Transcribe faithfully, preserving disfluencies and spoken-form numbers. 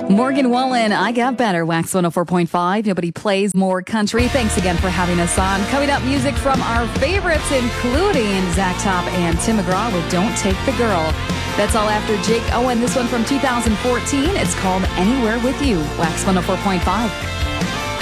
Morgan Wallen, I Got Better, Wax one oh four point five. Nobody plays more country. Thanks again for having us on. Coming up, music from our favorites, including Zach Top and Tim McGraw with Don't Take the Girl. That's all after Jake Owen. This one from two thousand fourteen. It's called Anywhere With You, Wax one oh four point five.